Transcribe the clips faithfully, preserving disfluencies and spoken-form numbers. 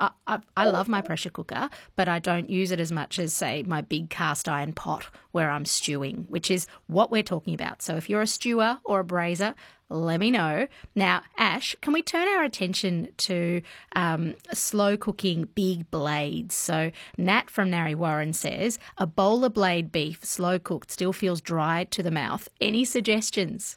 I, I, I love my pressure cooker, but I don't use it as much as, say, my big cast iron pot where I'm stewing, which is what we're talking about. So if you're a stewer or a braiser, let me know. Now, Ash, can we turn our attention to um, slow cooking big blades? So Nat from Narre Warren says, a bowl of blade beef, slow cooked, still feels dry to the mouth. Any suggestions?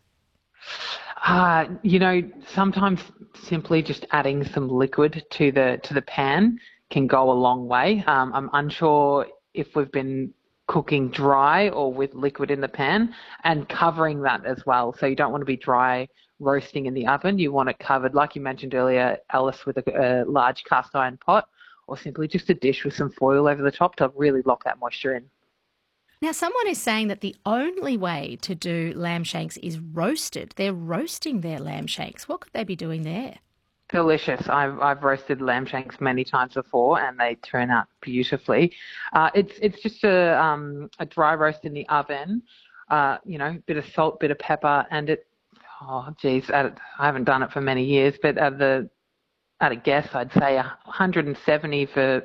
Uh, you know, sometimes simply just adding some liquid to the to the pan can go a long way. Um, I'm unsure if we've been cooking dry or with liquid in the pan, and covering that as well. So you don't want to be dry roasting in the oven. You want it covered, like you mentioned earlier, Alice, with a, a large cast iron pot, or simply just a dish with some foil over the top to really lock that moisture in. Now, someone is saying that the only way to do lamb shanks is roasted. They're roasting their lamb shanks. What could they be doing there? Delicious. I've I've roasted lamb shanks many times before, and they turn out beautifully. Uh, it's it's just a um, a dry roast in the oven. Uh, you know, bit of salt, bit of pepper, and it. Oh, geez, I haven't done it for many years, but at the at a guess, I'd say one hundred seventy for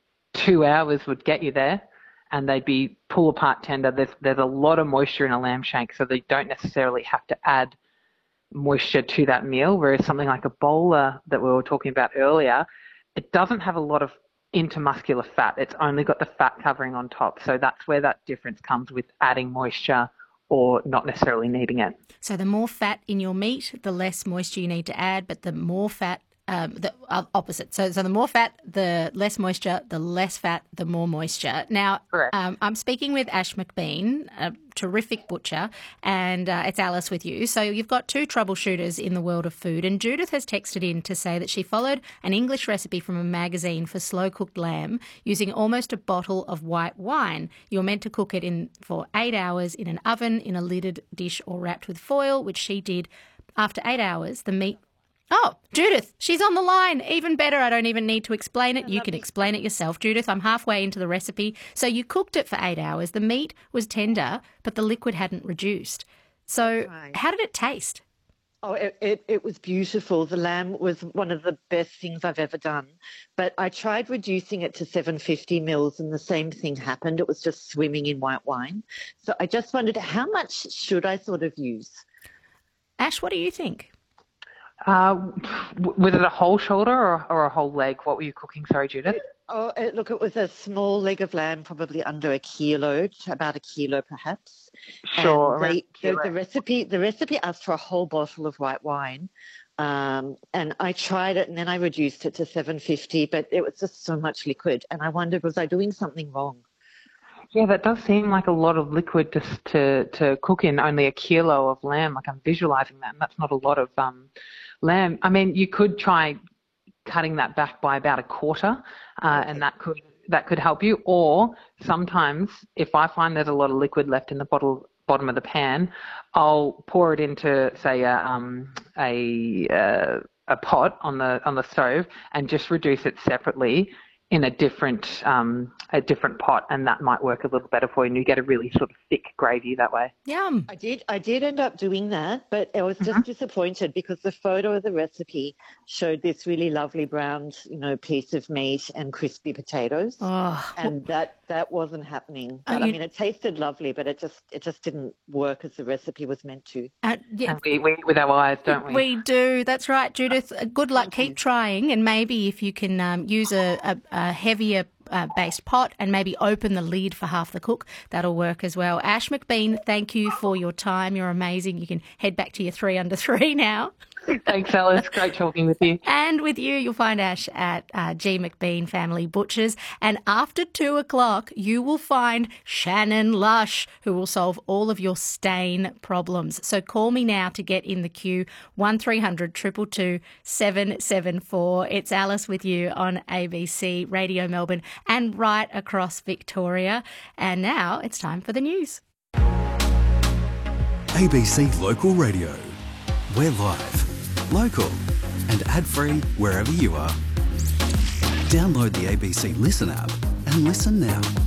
two hours would get you there. And they'd be pull apart tender. There's there's a lot of moisture in a lamb shank, so they don't necessarily have to add moisture to that meal. Whereas something like a bowler that we were talking about earlier, it doesn't have a lot of intermuscular fat. It's only got the fat covering on top. So that's where that difference comes with adding moisture or not necessarily needing it. So the more fat in your meat, the less moisture you need to add, but the more fat Um, the uh, opposite. So, so the more fat, the less moisture, the less fat, the more moisture. Now, um, I'm speaking with Ash McBean, a terrific butcher, and uh, it's Alice with you. So you've got two troubleshooters in the world of food, and Judith has texted in to say that she followed an English recipe from a magazine for slow-cooked lamb using almost a bottle of white wine. You're meant to cook it in for eight hours in an oven, in a lidded dish or wrapped with foil, which she did. After eight hours, the meat Oh, Judith, she's on the line. Even better, I don't even need to explain it. You can explain it yourself. Judith, I'm halfway into the recipe. So you cooked it for eight hours. The meat was tender, but the liquid hadn't reduced. So Right. How did it taste? Oh, it, it, it was beautiful. The lamb was one of the best things I've ever done. But I tried reducing it to seven hundred fifty mils, and the same thing happened. It was just swimming in white wine. So I just wondered, how much should I sort of use? Ash, what do you think? Uh, w- was it a whole shoulder or, or a whole leg? What were you cooking? Sorry, Judith. Oh, it, look, it was a small leg of lamb, probably under a kilo, about a kilo perhaps. Sure. And around they, a the, kilo. the recipe, the recipe asked for a whole bottle of white wine, um, and I tried it, and then I reduced it to seven hundred fifty. But it was just so much liquid, and I wondered, was I doing something wrong? Yeah, that does seem like a lot of liquid to to to cook in only a kilo of lamb. Like I'm visualizing that, and that's not a lot of um, lamb. I mean, you could try cutting that back by about a quarter, uh, Okay. and that could that could help you. Or sometimes, if I find there's a lot of liquid left in the bottle bottom of the pan, I'll pour it into, say, a um, a uh, a pot on the on the stove and just reduce it separately in a different um, a different pot, and that might work a little better for you, and you get a really sort of thick gravy that way. Yum. I did I did end up doing that, but I was just disappointed because the photo of the recipe showed this really lovely browned, you know, piece of meat and crispy potatoes. Oh, And that that wasn't happening. Oh, But I you- mean, it tasted lovely, but it just it just didn't work as the recipe was meant to. uh, yeah, And we, we eat with our eyes, don't we? we do. That's right, Judith. Uh, Good luck. Keep trying, and maybe if you can um, use a, a, a heavier uh, based pot and maybe open the lid for half the cook, that'll work as well. Ash McBean, thank you for your time. You're amazing. You can head back to your three under three now. Thanks, Alice. Great talking with you. And with you, you'll find Ash at uh, G McBean Family Butchers. And after two o'clock, you will find Shannon Lush, who will solve all of your stain problems. So call me now to get in the queue, one three hundred two two two seven seven four. It's Alice with you on A B C Radio Melbourne and right across Victoria. And now it's time for the news. A B C Local Radio. We're live, local and ad-free wherever you are. Download the A B C Listen app and listen now.